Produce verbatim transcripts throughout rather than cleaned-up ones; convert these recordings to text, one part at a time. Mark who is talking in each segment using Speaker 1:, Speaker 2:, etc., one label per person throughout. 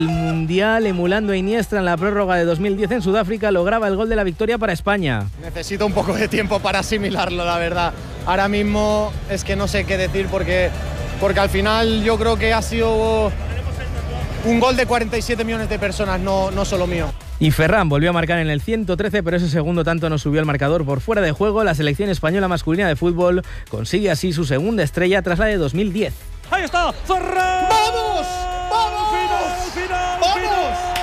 Speaker 1: El Mundial, emulando a Iniesta en la prórroga de dos mil diez en Sudáfrica, lograba el gol de la victoria para España.
Speaker 2: Necesito un poco de tiempo para asimilarlo, la verdad. Ahora mismo es que no sé qué decir porque, porque al final yo creo que ha sido un gol de cuarenta y siete millones de personas, no, no solo mío.
Speaker 1: Y Ferran volvió a marcar en el ciento trece, pero ese segundo tanto no subió el marcador por fuera de juego. La selección española masculina de fútbol consigue así su segunda estrella tras la de dos mil diez.
Speaker 3: ¡Ahí está! ¡Ferran!
Speaker 2: ¡Vamos! ¡Vamos!
Speaker 3: ¡Final! ¡Final!
Speaker 2: ¡Vamos!
Speaker 3: ¡Final!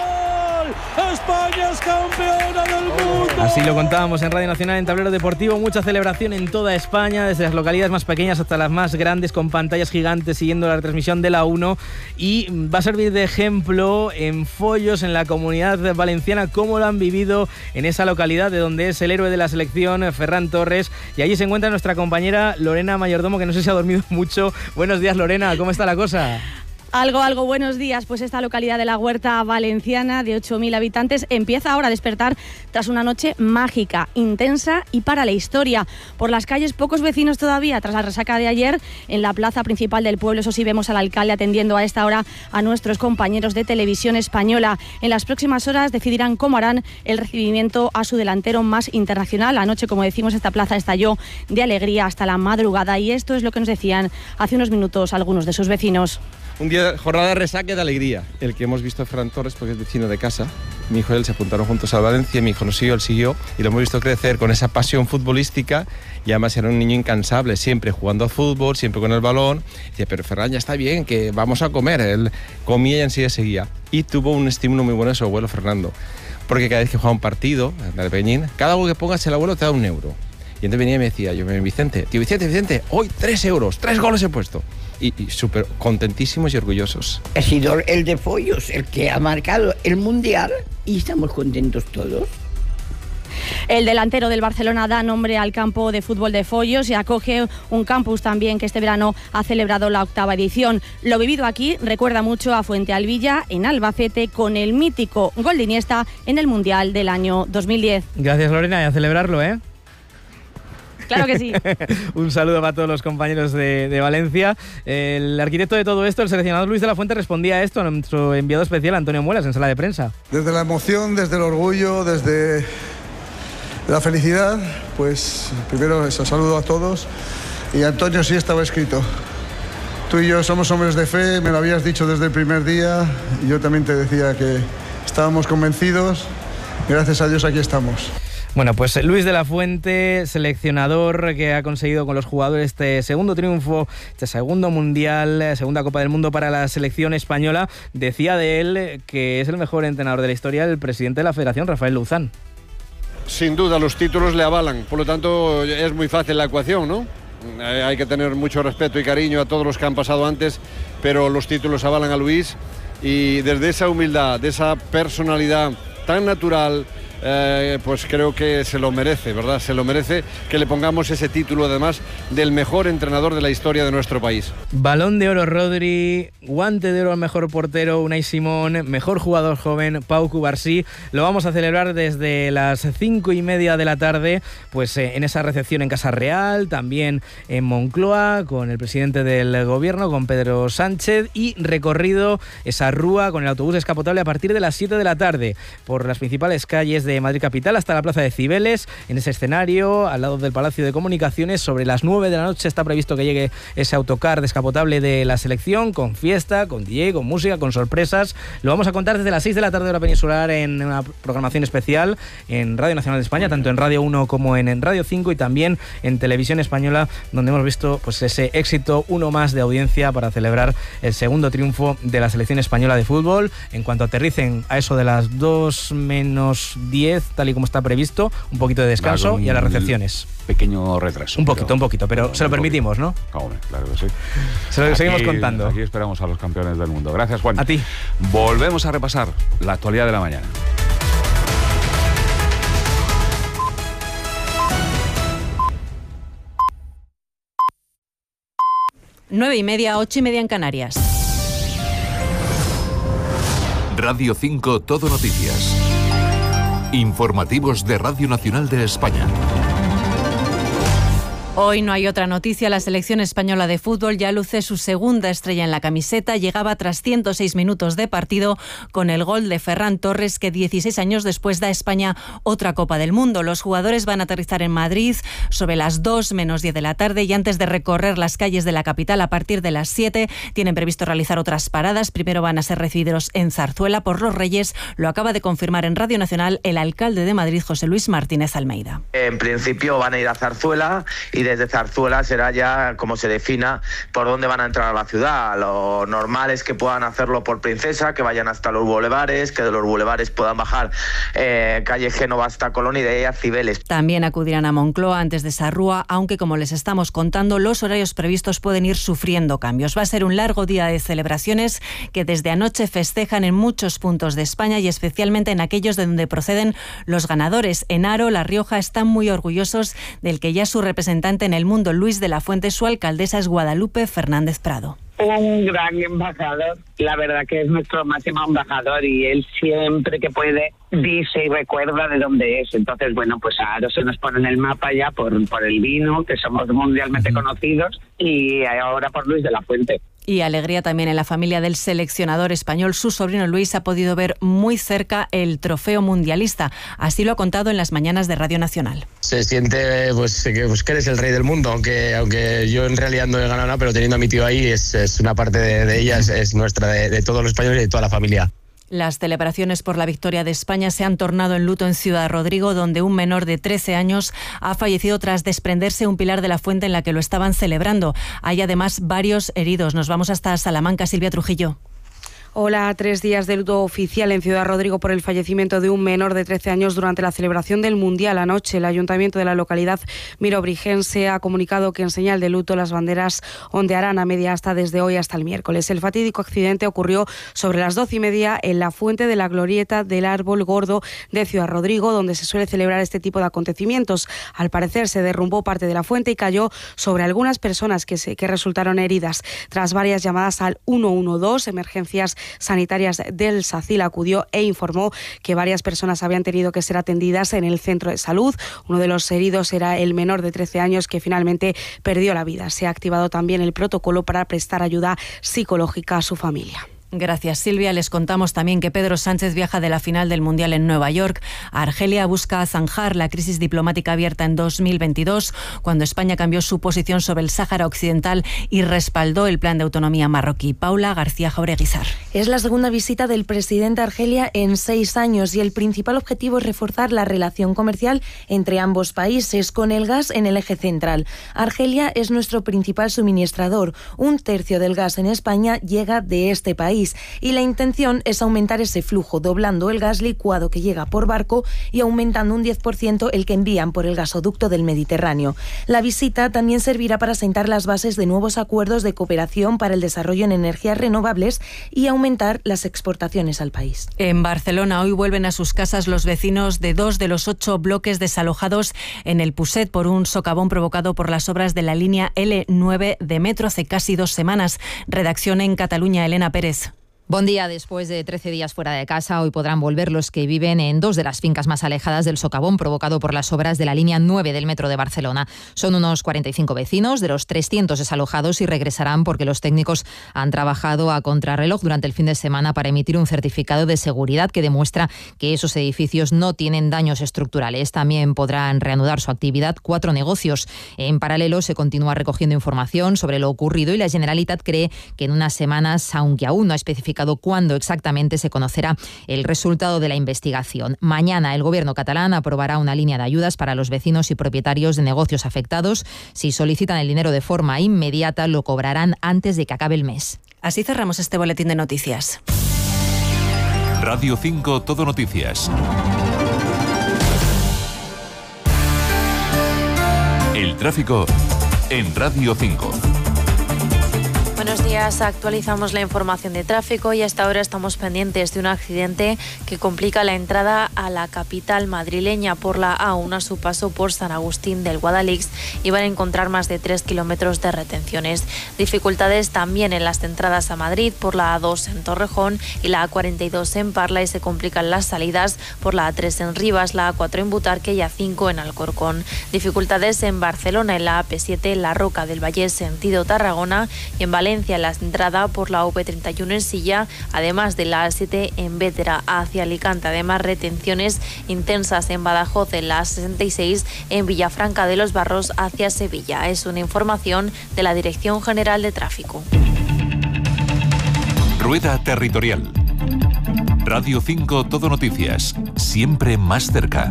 Speaker 3: ¡España es campeona del mundo!
Speaker 1: Así lo contábamos en Radio Nacional en Tablero Deportivo. Mucha celebración en toda España, desde las localidades más pequeñas hasta las más grandes, con pantallas gigantes siguiendo la transmisión de la uno. Y va a servir de ejemplo en Foios, en la Comunidad Valenciana, cómo lo han vivido en esa localidad de donde es el héroe de la selección, Ferran Torres. Y allí se encuentra nuestra compañera Lorena Mayordomo, que no sé si ha dormido mucho. Buenos días, Lorena, ¿cómo está la cosa?
Speaker 4: Algo, algo, buenos días. Pues esta localidad de la Huerta Valenciana, de ocho mil habitantes, empieza ahora a despertar tras una noche mágica, intensa y para la historia. Por las calles, pocos vecinos todavía, tras la resaca de ayer. En la plaza principal del pueblo, eso sí, vemos al alcalde atendiendo a esta hora a nuestros compañeros de Televisión Española. En las próximas horas decidirán cómo harán el recibimiento a su delantero más internacional. Anoche, como decimos, esta plaza estalló de alegría hasta la madrugada, y esto es lo que nos decían hace unos minutos algunos de sus vecinos.
Speaker 5: Un día, jornada de resaque de alegría, el que hemos visto a Ferran Torres, porque es vecino de casa. Mi hijo y él se apuntaron juntos al Valencia, mi hijo nos siguió, él siguió, y lo hemos visto crecer con esa pasión futbolística, y además era un niño incansable, siempre jugando a fútbol, siempre con el balón. Decía, pero Ferran, ya está bien, que vamos a comer. Él comía y enseguida seguía. Y tuvo un estímulo muy bueno de su abuelo Fernando, porque cada vez que jugaba un partido, en el Peñín, cada algo que pongas el abuelo te da un euro. Y entonces venía y me decía, yo, Vicente, tío Vicente, Vicente, hoy tres euros, tres goles he puesto. Y, y súper contentísimos y orgullosos.
Speaker 6: Ha sido el de Foios el que ha marcado el Mundial y estamos contentos todos.
Speaker 4: El delantero del Barcelona da nombre al campo de fútbol de Foios y acoge un campus también que este verano ha celebrado la octava edición. Lo vivido aquí recuerda mucho a Fuentealbilla, en Albacete, con el mítico gol de Iniesta en el Mundial del año dos mil diez.
Speaker 1: Gracias, Lorena, y a celebrarlo, ¿eh?
Speaker 4: Claro que sí.
Speaker 1: Un saludo para todos los compañeros de, de Valencia. El arquitecto de todo esto, el seleccionador Luis de la Fuente, respondía a esto a nuestro enviado especial Antonio Muelas en sala de prensa.
Speaker 7: Desde la emoción, desde el orgullo, desde la felicidad, pues primero eso, saludo a todos. Y Antonio, sí estaba escrito. Tú y yo somos hombres de fe, me lo habías dicho desde el primer día, y yo también te decía que estábamos convencidos. Gracias a Dios aquí estamos.
Speaker 1: Bueno, pues Luis de la Fuente, seleccionador que ha conseguido con los jugadores este segundo triunfo, este segundo mundial, segunda Copa del Mundo para la selección española, decía de él que es el mejor entrenador de la historia, el presidente de la Federación, Rafael Luzán.
Speaker 8: Sin duda, los títulos le avalan, por lo tanto es muy fácil la ecuación, ¿no? Hay que tener mucho respeto y cariño a todos los que han pasado antes, pero los títulos avalan a Luis, y desde esa humildad, de esa personalidad tan natural, Eh, pues creo que se lo merece, ¿verdad? Se lo merece que le pongamos ese título, además, del mejor entrenador de la historia de nuestro país.
Speaker 1: Balón de oro Rodri, guante de oro al mejor portero Unai Simón, mejor jugador joven Pau Cubarsí. Lo vamos a celebrar desde las cinco y media de la tarde, pues eh, en esa recepción en Casa Real, también en Moncloa, con el presidente del gobierno, con Pedro Sánchez, y recorrido esa rúa con el autobús descapotable a partir de las siete de la tarde, por las principales calles de Madrid capital hasta la Plaza de Cibeles. En ese escenario, al lado del Palacio de Comunicaciones, sobre las nueve de la noche está previsto que llegue ese autocar descapotable de la selección, con fiesta, con D J, con música, con sorpresas. Lo vamos a contar desde las seis de la tarde hora peninsular en una programación especial en Radio Nacional de España, tanto en Radio uno como en, en Radio cinco, y también en Televisión Española, donde hemos visto pues ese éxito, uno más de audiencia para celebrar el segundo triunfo de la selección española de fútbol. En cuanto aterricen a eso de las dos menos diez, tal y como está previsto, un poquito de descanso un, y a las recepciones.
Speaker 9: Pequeño retraso.
Speaker 1: Un poquito, pero, un poquito, pero se lo permitimos,
Speaker 9: poquito.
Speaker 1: ¿no?
Speaker 9: Hombre, claro que sí.
Speaker 1: Se lo
Speaker 9: aquí,
Speaker 1: seguimos contando.
Speaker 9: Aquí esperamos a los campeones del mundo. Gracias, Juan.
Speaker 1: A ti.
Speaker 9: Volvemos a repasar la actualidad de la mañana.
Speaker 10: Nueve y media, ocho y media en Canarias.
Speaker 11: Radio cinco, Todo Noticias. Informativos de Radio Nacional de España.
Speaker 10: Hoy no hay otra noticia. La selección española de fútbol ya luce su segunda estrella en la camiseta. Llegaba tras ciento seis minutos de partido con el gol de Ferran Torres, que dieciséis años después da a España otra Copa del Mundo. Los jugadores van a aterrizar en Madrid sobre las dos menos diez de la tarde y antes de recorrer las calles de la capital a partir de las siete tienen previsto realizar otras paradas. Primero van a ser recibidos en Zarzuela por los Reyes. Lo acaba de confirmar en Radio Nacional el alcalde de Madrid, José Luis Martínez Almeida.
Speaker 12: En principio van a ir a Zarzuela y desde Zarzuela será ya como se defina por dónde van a entrar a la ciudad. Lo normal es que puedan hacerlo por Princesa, que vayan hasta los bulevares, que de los bulevares puedan bajar eh, calle Génova hasta Colón y de ahí a Cibeles.
Speaker 10: También acudirán a Moncloa antes de Sarrúa, aunque como les estamos contando, los horarios previstos pueden ir sufriendo cambios. Va a ser un largo día de celebraciones que desde anoche festejan en muchos puntos de España y especialmente en aquellos de donde proceden los ganadores. En Haro, La Rioja, están muy orgullosos del que ya es su representante en el mundo, Luis de la Fuente. Su alcaldesa es Guadalupe Fernández Prado.
Speaker 13: Un gran embajador, la verdad que es nuestro máximo embajador y él siempre que puede dice y recuerda de dónde es. Entonces, bueno, pues ahora se nos pone en el mapa ya por, por el vino, que somos mundialmente conocidos, y ahora por Luis de la Fuente.
Speaker 10: Y alegría también en la familia del seleccionador español. Su sobrino Luis ha podido ver muy cerca el trofeo mundialista. Así lo ha contado en las mañanas de Radio Nacional.
Speaker 14: Se siente pues que, pues, que eres el rey del mundo, aunque aunque yo en realidad no he ganado nada, pero teniendo a mi tío ahí es, es una parte de, de ella, es, es nuestra, de, de todos los españoles y de toda la familia.
Speaker 10: Las celebraciones por la victoria de España se han tornado en luto en Ciudad Rodrigo, donde un menor de trece años ha fallecido tras desprenderse un pilar de la fuente en la que lo estaban celebrando. Hay además varios heridos. Nos vamos hasta Salamanca, Silvia Trujillo.
Speaker 15: Hola, tres días de luto oficial en Ciudad Rodrigo por el fallecimiento de un menor de trece años durante la celebración del Mundial anoche. El ayuntamiento de la localidad mirobrigense ha comunicado que en señal de luto las banderas ondearán a media asta desde hoy hasta el miércoles. El fatídico accidente ocurrió sobre las doce y media en la fuente de la glorieta del Árbol Gordo de Ciudad Rodrigo, donde se suele celebrar este tipo de acontecimientos. Al parecer se derrumbó parte de la fuente y cayó sobre algunas personas que, se, que resultaron heridas. Tras varias llamadas al uno uno dos, emergencias sanitarias del SACIL acudió e informó que varias personas habían tenido que ser atendidas en el centro de salud. Uno de los heridos era el menor de trece años que finalmente perdió la vida. Se ha activado también el protocolo para prestar ayuda psicológica a su familia.
Speaker 10: Gracias, Silvia. Les contamos también que Pedro Sánchez viaja de la final del Mundial en Nueva York. Argelia busca zanjar la crisis diplomática abierta en dos mil veintidós, cuando España cambió su posición sobre el Sáhara Occidental y respaldó el plan de autonomía marroquí. Paula García Jaureguizar.
Speaker 16: Es la segunda visita del presidente a Argelia en seis años y el principal objetivo es reforzar la relación comercial entre ambos países, con el gas en el eje central. Argelia es nuestro principal suministrador. Un tercio del gas en España llega de este país. Y la intención es aumentar ese flujo, doblando el gas licuado que llega por barco y aumentando un diez por ciento el que envían por el gasoducto del Mediterráneo. La visita también servirá para sentar las bases de nuevos acuerdos de cooperación para el desarrollo en energías renovables y aumentar las exportaciones al país.
Speaker 10: En Barcelona hoy vuelven a sus casas los vecinos de dos de los ocho bloques desalojados en el Puset por un socavón provocado por las obras de la línea ele nueve de metro hace casi dos semanas. Redacción en Cataluña, Elena Pérez.
Speaker 17: Buen día. Después de trece días fuera de casa, hoy podrán volver los que viven en dos de las fincas más alejadas del socavón provocado por las obras de la línea nueve del metro de Barcelona. Son unos cuarenta y cinco vecinos de los trescientos desalojados y regresarán porque los técnicos han trabajado a contrarreloj durante el fin de semana para emitir un certificado de seguridad que demuestra que esos edificios no tienen daños estructurales. También podrán reanudar su actividad cuatro negocios. En paralelo, se continúa recogiendo información sobre lo ocurrido y la Generalitat cree que en unas semanas, aunque aún no ha especificado cuándo exactamente, se conocerá el resultado de la investigación. Mañana el Gobierno catalán aprobará una línea de ayudas para los vecinos y propietarios de negocios afectados. Si solicitan el dinero de forma inmediata, lo cobrarán antes de que acabe el mes.
Speaker 10: Así cerramos este boletín de noticias.
Speaker 11: Radio cinco Todo Noticias. El tráfico en Radio cinco.
Speaker 18: Buenos días, actualizamos la información de tráfico y hasta ahora estamos pendientes de un accidente que complica la entrada a la capital madrileña por la A uno a su paso por San Agustín del Guadalix y van a encontrar más de tres kilómetros de retenciones. Dificultades también en las entradas a Madrid por la A dos en Torrejón y la A cuarenta y dos en Parla y se complican las salidas por la A tres en Rivas, la A cuatro en Butarque y A cinco en Alcorcón. Dificultades en Barcelona en la A P siete, La Roca del Vallés sentido Tarragona y en Valencia la entrada por la U P treinta y uno en Silla, además de la A siete en Bétera hacia Alicante. Además, retenciones intensas en Badajoz en la A sesenta y seis en Villafranca de los Barros hacia Sevilla. Es una información de la Dirección General de Tráfico.
Speaker 11: Rueda Territorial. Radio cinco Todo Noticias. Siempre más cerca.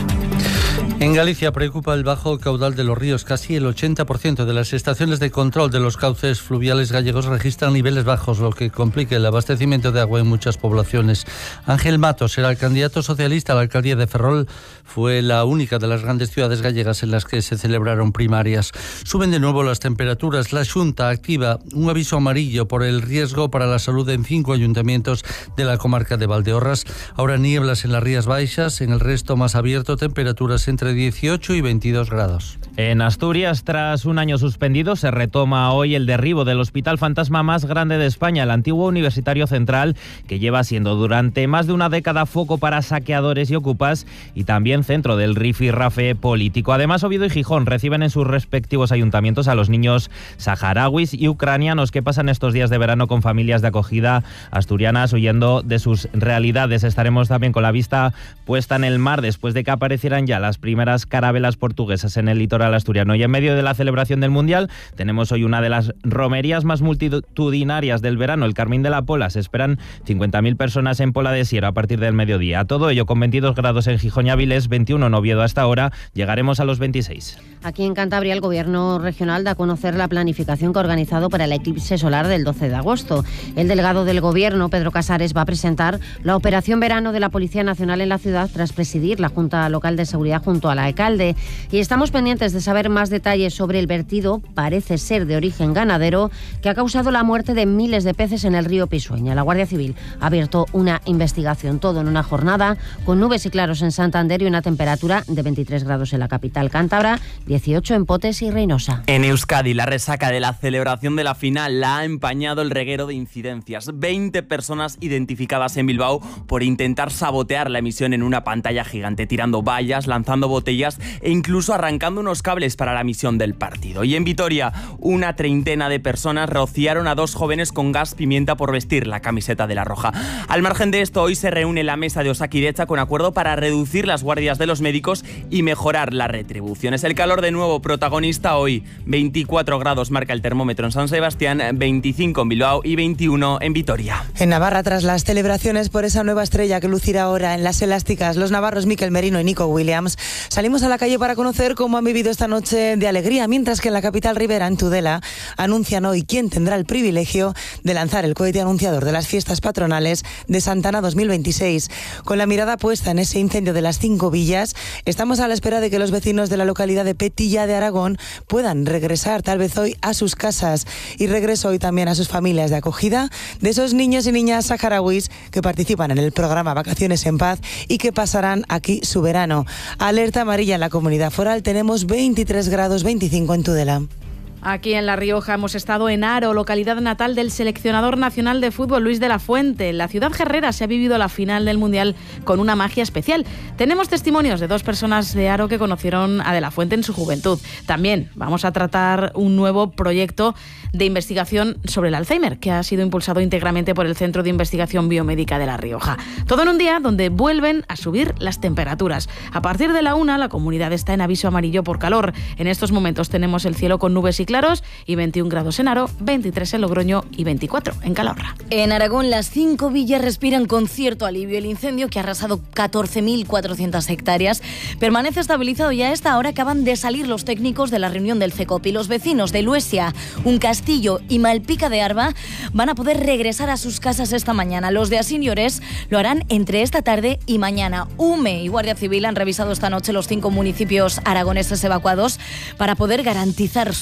Speaker 19: En Galicia preocupa el bajo caudal de los ríos. Casi el ochenta por ciento de las estaciones de control de los cauces fluviales gallegos registran niveles bajos, lo que complica el abastecimiento de agua en muchas poblaciones. Ángel Matos era el candidato socialista a la alcaldía de Ferrol. Fue la única de las grandes ciudades gallegas en las que se celebraron primarias. Suben de nuevo las temperaturas. La Xunta activa un aviso amarillo por el riesgo para la salud en cinco ayuntamientos de la comarca de Valdeorras. Ahora nieblas en las Rías Baixas, en el resto más abierto, temperaturas entre dieciocho y veintidós grados.
Speaker 20: En Asturias, tras un año suspendido, se retoma hoy el derribo del hospital fantasma más grande de España, el antiguo Universitario Central, que lleva siendo durante más de una década foco para saqueadores y ocupas y también centro del rifirrafe político. Además, Oviedo y Gijón reciben en sus respectivos ayuntamientos a los niños saharauis y ucranianos que pasan estos días de verano con familias de acogida asturianas huyendo de sus realidades. Estaremos también con la vista puesta en el mar después de que aparecieran ya las primeras carabelas portuguesas en el litoral asturiano. Y en medio de la celebración del Mundial tenemos hoy una de las romerías más multitudinarias del verano, el Carmín de la Pola. Se esperan cincuenta mil personas en Pola de Siero a partir del mediodía. Todo ello con veintidós grados en Gijón y Avilés, veintiuno en Oviedo hasta ahora. Llegaremos a los veintiséis.
Speaker 21: Aquí en Cantabria el Gobierno regional da a conocer la planificación que ha organizado para el eclipse solar del doce de agosto. El delegado del Gobierno, Pedro Casares, va a presentar la operación verano de la Policía Nacional en la ciudad tras presidir la Junta Local de Seguridad junto al alcalde. Y estamos pendientes de saber más detalles sobre el vertido, parece ser de origen ganadero, que ha causado la muerte de miles de peces en el río Pisueña. La Guardia Civil ha abierto una investigación, todo en una jornada con nubes y claros en Santander y una temperatura de veintitrés grados en la capital cántabra, dieciocho en Potes y Reynosa.
Speaker 22: En Euskadi, la resaca de la celebración de la final la ha empañado el reguero de incidencias. veinte personas identificadas en Bilbao por intentar sabotear la emisión en una pantalla gigante, tirando vallas, lanzando botellas e incluso arrancando unos cables para la emisión del partido. Y en Vitoria, una treintena de personas rociaron a dos jóvenes con gas pimienta por vestir la camiseta de la Roja. Al margen de esto, hoy se reúne la mesa de Osakidecha con acuerdo para reducir las guardias de los médicos y mejorar las retribuciones. El calor de nuevo protagonista hoy. veinticuatro grados marca el termómetro en San Sebastián, veinticinco en Bilbao y veintiuno en Vitoria.
Speaker 23: En Navarra, tras las celebraciones por esa nueva estrella que lucirá ahora en las elásticas, los navarros Mikel Merino y Nico Williams, salimos a la calle para conocer cómo han vivido esta noche de alegría, mientras que en la capital ribera, en Tudela, anuncian hoy quién tendrá el privilegio de lanzar el cohete anunciador de las fiestas patronales de Santana dos mil veintiséis. Con la mirada puesta en ese incendio de las cinco villas, estamos a la espera de que los vecinos de la localidad de Petilla de Aragón puedan regresar tal vez hoy a sus casas y regreso hoy también a sus familias de acogida de esos niños y niñas saharauis que participan en el programa Vacaciones en Paz y que pasarán aquí su verano. Alerta amarilla en la comunidad foral, tenemos veintitrés grados, veinticinco en Tudela.
Speaker 4: Aquí en La Rioja hemos estado en Aro, localidad natal del seleccionador nacional de fútbol Luis de la Fuente. En la ciudad guerrera se ha vivido la final del Mundial con una magia especial. Tenemos testimonios de dos personas de Aro que conocieron a de la Fuente en su juventud. También vamos a tratar un nuevo proyecto de investigación sobre el Alzheimer que ha sido impulsado íntegramente por el Centro de Investigación Biomédica de La Rioja. Todo en un día donde vuelven a subir las temperaturas. A partir de la una, la comunidad está en aviso amarillo por calor. En estos momentos tenemos el cielo con nubes y claros y veintiún grados en Aro, veintitrés en Logroño y veinticuatro en Calahorra.
Speaker 21: En Aragón, las cinco villas respiran con cierto alivio. El incendio, que ha arrasado catorce mil cuatrocientas hectáreas, permanece estabilizado y a esta hora acaban de salir los técnicos de la reunión del CECOP y los vecinos de Luesia, Un Castillo y Malpica de Arba van a poder regresar a sus casas esta mañana. Los de Asín y Orés lo harán entre esta tarde y mañana. UME y Guardia Civil han revisado esta noche los cinco municipios aragoneses evacuados para poder garantizar su seguridad.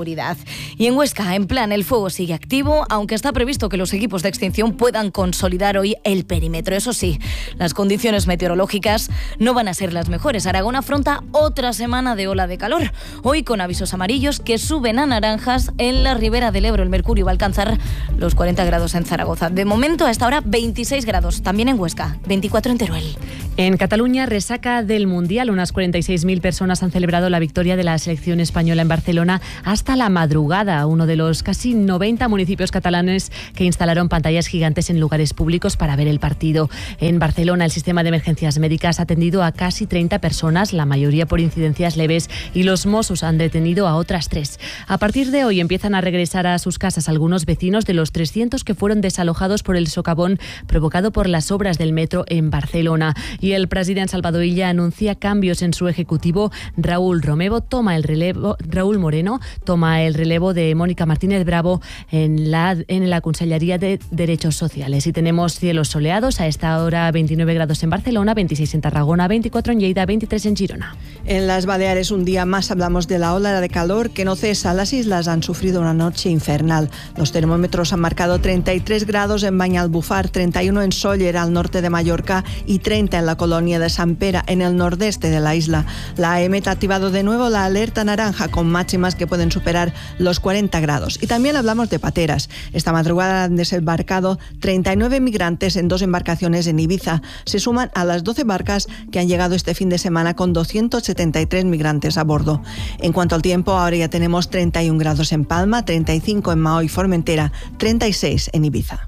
Speaker 2: seguridad. Y en Huesca, en plan, el fuego sigue activo, aunque está previsto que los equipos de extinción puedan consolidar hoy el perímetro. Eso sí, las condiciones meteorológicas no van a ser las mejores. Aragón afronta otra semana de ola de calor, hoy con avisos amarillos que suben a naranjas en la ribera del Ebro. El mercurio va a alcanzar los cuarenta grados en Zaragoza. De momento, hasta ahora, veintiséis grados, también en Huesca, veinticuatro en Teruel.
Speaker 3: En Cataluña, resaca del Mundial. Unas cuarenta y seis mil personas han celebrado la victoria de la selección española en Barcelona hasta la madrugada. Uno de los casi noventa municipios catalanes que instalaron pantallas gigantes en lugares públicos para ver el partido. En Barcelona, el sistema de emergencias médicas ha atendido a casi treinta personas, la mayoría por incidencias leves, y los Mossos han detenido a otras tres. A partir de hoy empiezan a regresar a sus casas algunos vecinos de los trescientos que fueron desalojados por el socavón provocado por las obras del metro en Barcelona. Y el presidente Salvador Illa anuncia cambios en su ejecutivo. Raúl Romeva toma el relevo, Raúl Moreno toma el relevo de Mónica Martínez Bravo en la, en la Consellería de Derechos Sociales. Y tenemos cielos soleados, a esta hora veintinueve grados en Barcelona, veintiséis en Tarragona, veinticuatro en Lleida, veintitrés en Girona.
Speaker 5: En las Baleares un día más hablamos de la ola de calor que no cesa. Las islas han sufrido una noche infernal. Los termómetros han marcado treinta y tres grados en Banyalbufar, treinta y uno en Sóller, al norte de Mallorca, y treinta en la colonia de Sant Pere, en el nordeste de la isla. La A E M E T ha activado de nuevo la alerta naranja, con máximas que pueden superar los cuarenta grados. Y también hablamos de pateras. Esta madrugada han desembarcado treinta y nueve migrantes en dos embarcaciones en Ibiza. Se suman a las doce barcas que han llegado este fin de semana con doscientos setenta y tres migrantes a bordo. En cuanto al tiempo, ahora ya tenemos treinta y un grados en Palma, treinta y cinco en Mahó y Formentera, treinta y seis en Ibiza.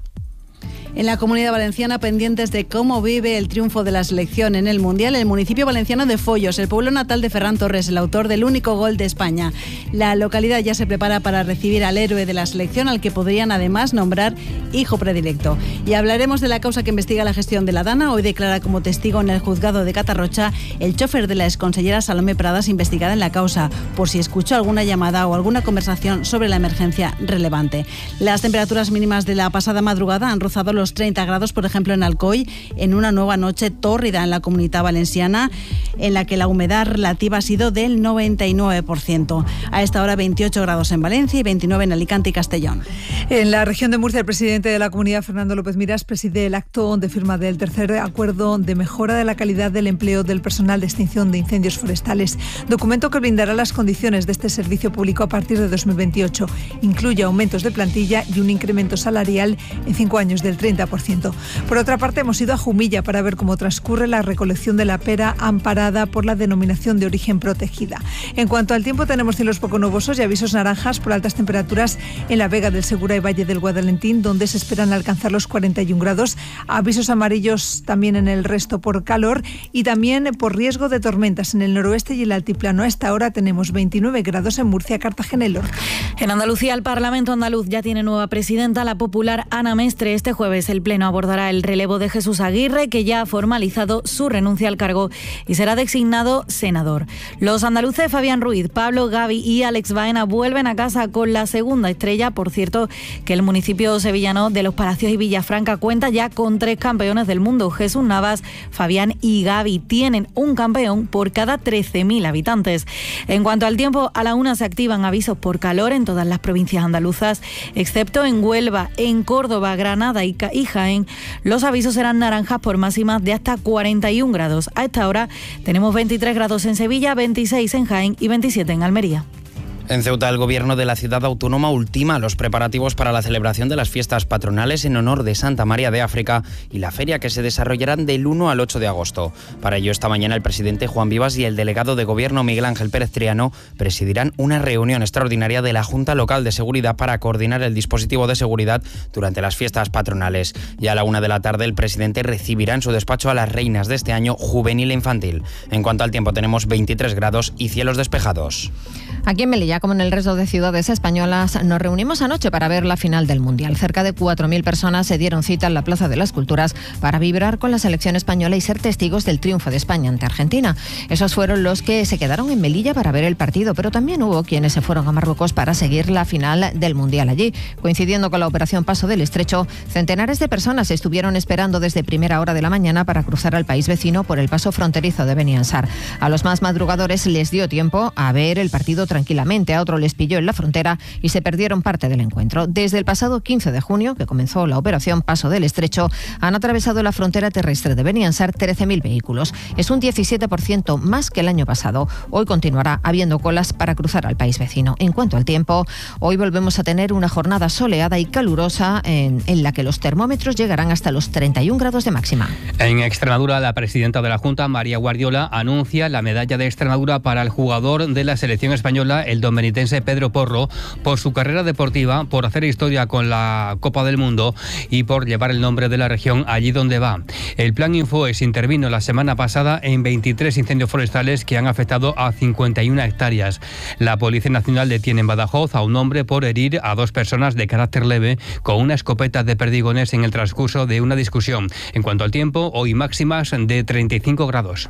Speaker 4: En la Comunidad Valenciana, pendientes de cómo vive el triunfo de la selección en el Mundial, el municipio valenciano de Follos, el pueblo natal de Ferran Torres, el autor del único gol de España. La localidad ya se prepara para recibir al héroe de la selección, al que podrían además nombrar hijo predilecto. Y hablaremos de la causa que investiga la gestión de la Dana. Hoy declara como testigo en el juzgado de Catarrocha el chofer de la exconsellera Salomé Pradas, investigada en la causa, por si escuchó alguna llamada o alguna conversación sobre la emergencia relevante. Las temperaturas mínimas de la pasada madrugada han rozado los treinta grados, por ejemplo, en Alcoy, en una nueva noche tórrida en la Comunidad Valenciana, en la que la humedad relativa ha sido del noventa y nueve por ciento. A esta hora veintiocho grados en Valencia y veintinueve en Alicante y Castellón.
Speaker 24: En la región de Murcia, el presidente de la comunidad, Fernando López Miras, preside el acto de firma del tercer acuerdo de mejora de la calidad del empleo del personal de extinción de incendios forestales, documento que blindará las condiciones de este servicio público a partir de dos mil veintiocho. Incluye aumentos de plantilla y un incremento salarial en cinco años del treinta por ciento. Por otra parte, hemos ido a Jumilla para ver cómo transcurre la recolección de la pera amparada por la denominación de origen protegida. En cuanto al tiempo, tenemos cielos poco nubosos y avisos naranjas por altas temperaturas en la Vega del Segura y Valle del Guadalentín, donde se esperan alcanzar los cuarenta y un grados. Avisos amarillos también en el resto por calor y también por riesgo de tormentas en el noroeste y el altiplano. A esta hora tenemos veintinueve grados en Murcia, Cartagena y Lorca.
Speaker 2: En Andalucía, el Parlamento andaluz ya tiene nueva presidenta, la popular Ana Mestre. Este jueves el Pleno abordará el relevo de Jesús Aguirre, que ya ha formalizado su renuncia al cargo y será designado senador. Los andaluces Fabián Ruiz, Pablo Gavi y Alex Baena vuelven a casa con la segunda estrella. Por cierto, que el municipio sevillano de Los Palacios y Villafranca cuenta ya con tres campeones del mundo. Jesús Navas, Fabián y Gavi tienen un campeón por cada trece mil habitantes. En cuanto al tiempo, a la una se activan avisos por calor en todas las provincias andaluzas, excepto en Huelva, en Córdoba, Granada y y Jaén. Los avisos serán naranjas por máximas de hasta cuarenta y un grados. A esta hora tenemos veintitrés grados en Sevilla, veintiséis en Jaén y veintisiete en Almería.
Speaker 25: En Ceuta, el gobierno de la ciudad autónoma ultima los preparativos para la celebración de las fiestas patronales en honor de Santa María de África y la feria, que se desarrollarán del uno al ocho de agosto. Para ello, esta mañana el presidente Juan Vivas y el delegado de gobierno Miguel Ángel Pérez Triano presidirán una reunión extraordinaria de la Junta Local de Seguridad para coordinar el dispositivo de seguridad durante las fiestas patronales. Y a la una de la tarde el presidente recibirá en su despacho a las reinas de este año juvenil e infantil. En cuanto al tiempo, tenemos veintitrés grados y cielos despejados.
Speaker 17: Aquí en Melilla, como en el resto de ciudades españolas, nos reunimos anoche para ver la final del Mundial. Cerca de cuatro mil personas se dieron cita en la Plaza de las Culturas para vibrar con la selección española y ser testigos del triunfo de España ante Argentina. Esos fueron los que se quedaron en Melilla para ver el partido, pero también hubo quienes se fueron a Marruecos para seguir la final del Mundial allí. Coincidiendo con la operación Paso del Estrecho, centenares de personas estuvieron esperando desde primera hora de la mañana para cruzar al país vecino por el paso fronterizo de Beni Ansar. A los más madrugadores les dio tiempo a ver el partido tranquilamente.
Speaker 21: Finalmente a otro les pilló en la frontera y se perdieron parte del encuentro. Desde el pasado quince de junio, que comenzó la operación Paso del Estrecho, han atravesado la frontera terrestre de Beniansar trece mil vehículos. Es un diecisiete por ciento más que el año pasado. Hoy continuará habiendo colas para cruzar al país vecino. En cuanto al tiempo, hoy volvemos a tener una jornada soleada y calurosa en, en la que los termómetros llegarán hasta los treinta y un grados de máxima.
Speaker 1: En Extremadura, la presidenta de la Junta, María Guardiola, anuncia la medalla de Extremadura para el jugador de la selección española, el dominiquense Pedro Porro, por su carrera deportiva, por hacer historia con la Copa del Mundo y por llevar el nombre de la región allí donde va. El Plan Infoes intervino la semana pasada en veintitrés incendios forestales que han afectado a cincuenta y una hectáreas. La Policía Nacional detiene en Badajoz a un hombre por herir a dos personas de carácter leve con una escopeta de perdigones en el transcurso de una discusión. En cuanto al tiempo, hoy máximas de treinta y cinco grados.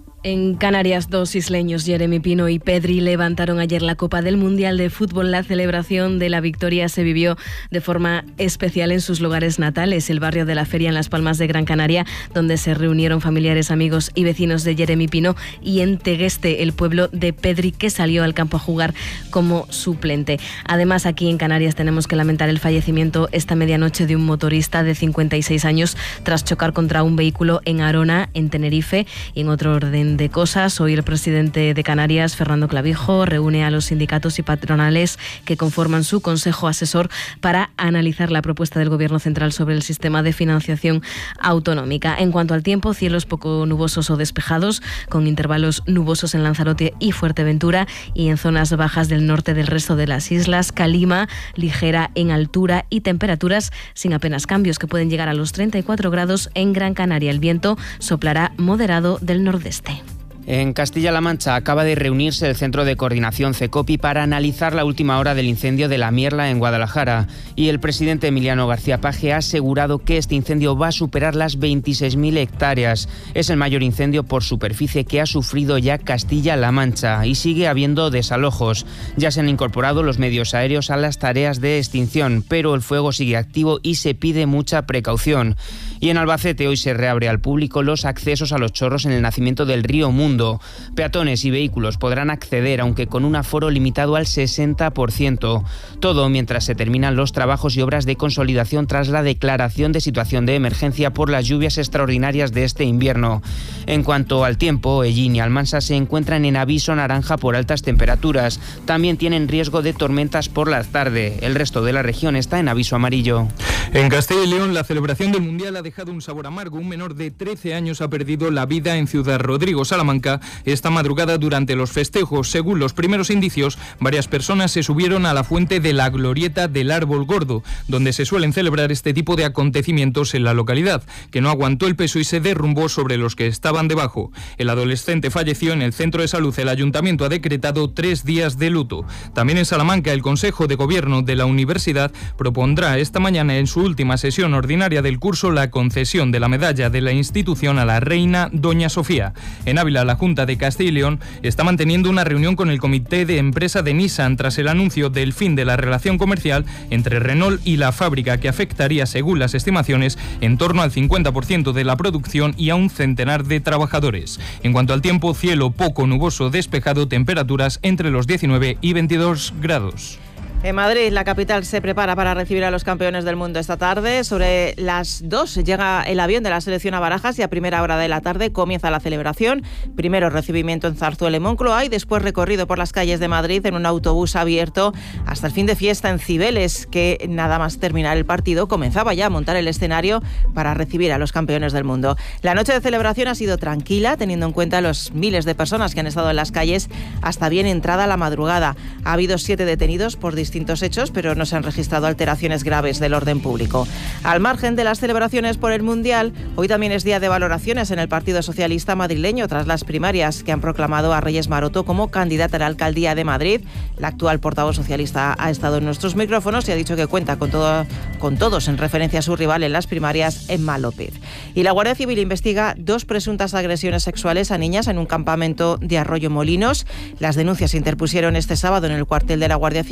Speaker 6: En Canarias, dos isleños, Jeremy Pino y Pedri, levantaron ayer la Copa del Mundial de Fútbol. La celebración de la victoria se vivió de forma especial en sus lugares natales, el barrio de la Feria en Las Palmas de Gran Canaria, donde se reunieron familiares, amigos y vecinos de Jeremy Pino, y en Tegueste, el pueblo de Pedri, que salió al campo a jugar como suplente. Además, aquí en Canarias tenemos que lamentar el fallecimiento esta medianoche de un motorista de cincuenta y seis años tras chocar contra un vehículo en Arona, en Tenerife. Y en otro orden de cosas, hoy el presidente de Canarias, Fernando Clavijo, reúne a los sindicatos y patronales que conforman su consejo asesor para analizar la propuesta del Gobierno central sobre el sistema de financiación autonómica. En cuanto al tiempo, cielos poco nubosos o despejados, con intervalos nubosos en Lanzarote y Fuerteventura, y en zonas bajas del norte del resto de las islas. Calima ligera en altura y temperaturas sin apenas cambios, que pueden llegar a los treinta y cuatro grados en Gran Canaria. El viento soplará moderado del nordeste.
Speaker 25: En Castilla-La Mancha acaba de reunirse el Centro de Coordinación CECOPI para analizar la última hora del incendio de La Mierla en Guadalajara, y el presidente Emiliano García Paje ha asegurado que este incendio va a superar las veintiséis mil hectáreas. Es el mayor incendio por superficie que ha sufrido ya Castilla-La Mancha, y sigue habiendo desalojos. Ya se han incorporado los medios aéreos a las tareas de extinción, pero el fuego sigue activo y se pide mucha precaución. Y en Albacete hoy se reabre al público los accesos a los chorros en el nacimiento del río Mundo. Peatones y vehículos podrán acceder, aunque con un aforo limitado al sesenta por ciento. Todo mientras se terminan los trabajos y obras de consolidación tras la declaración de situación de emergencia por las lluvias extraordinarias de este invierno. En cuanto al tiempo, Hellín y Almansa se encuentran en aviso naranja por altas temperaturas. También tienen riesgo de tormentas por la tarde. El resto de la región está en aviso amarillo.
Speaker 7: En Castilla y León, la celebración del Mundial ha dejado un sabor amargo. Un menor de trece años ha perdido la vida en Ciudad Rodrigo, Salamanca, esta madrugada durante los festejos. Según los primeros indicios, varias personas se subieron a la fuente de la glorieta del Árbol Gordo, donde se suelen celebrar este tipo de acontecimientos en la localidad, que no aguantó el peso y se derrumbó sobre los que estaban debajo. El adolescente falleció en el centro de salud. El ayuntamiento ha decretado tres días de luto. También en Salamanca, el Consejo de Gobierno de la Universidad propondrá esta mañana en su última sesión ordinaria del curso la concesión de la medalla de la institución a la reina Doña Sofía. En Ávila, la Junta de Castilla y León está manteniendo una reunión con el comité de empresa de Nissan tras el anuncio del fin de la relación comercial entre Renault y la fábrica, que afectaría, según las estimaciones, en torno al cincuenta por ciento de la producción y a un centenar de trabajadores. En cuanto al tiempo, cielo poco nuboso despejado, temperaturas entre los diecinueve y veintidós grados.
Speaker 8: En Madrid, la capital se prepara para recibir a los campeones del mundo esta tarde. Sobre las dos llega el avión de la selección a Barajas y a primera hora de la tarde comienza la celebración. Primero recibimiento en Zarzuela y Moncloa y después recorrido por las calles de Madrid en un autobús abierto hasta el fin de fiesta en Cibeles, que nada más terminar el partido comenzaba ya a montar el escenario para recibir a los campeones del mundo. La noche de celebración ha sido tranquila, teniendo en cuenta los miles de personas que han estado en las calles hasta bien entrada la madrugada. Ha habido siete detenidos por distintos distintos hechos, pero no se han registrado alteraciones graves del orden público. Al margen de las celebraciones por el Mundial, hoy también es día de valoraciones en el Partido Socialista madrileño tras las primarias que han proclamado a Reyes Maroto como candidata a la alcaldía de Madrid. La actual portavoz socialista ha estado en nuestros micrófonos y ha dicho que cuenta con, todo, con todos en referencia a su rival en las primarias, Emma López. Y la Guardia Civil investiga dos presuntas agresiones sexuales a niñas en un campamento de Arroyo Molinos. Las denuncias se interpusieron este sábado en el cuartel de la Guardia Civil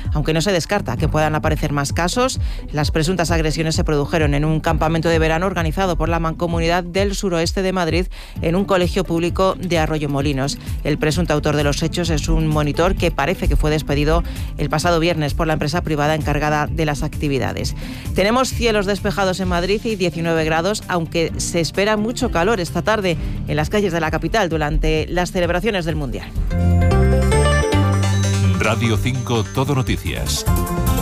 Speaker 8: aunque no se descarta que puedan aparecer más casos. Las presuntas agresiones se produjeron en un campamento de verano organizado por la Mancomunidad del Suroeste de Madrid en un colegio público de Arroyomolinos. El presunto autor de los hechos es un monitor que parece que fue despedido el pasado viernes por la empresa privada encargada de las actividades. Tenemos cielos despejados en Madrid y diecinueve grados, aunque se espera mucho calor esta tarde en las calles de la capital durante las celebraciones del Mundial.
Speaker 11: Radio cinco Todo Noticias.